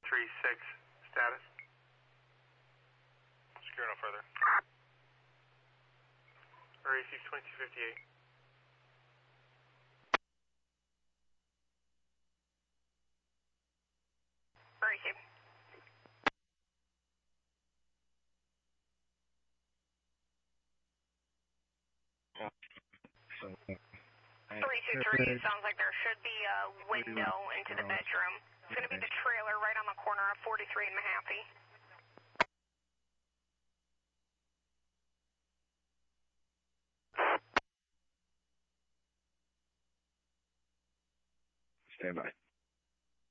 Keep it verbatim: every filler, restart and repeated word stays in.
three six, status. Secure no further. R A C twenty-two fifty-eight. R A C. three two three, sounds like there should be a window into the bedroom. It's going to be the trailer right on the corner of forty-three and Mahaffey. Stand by.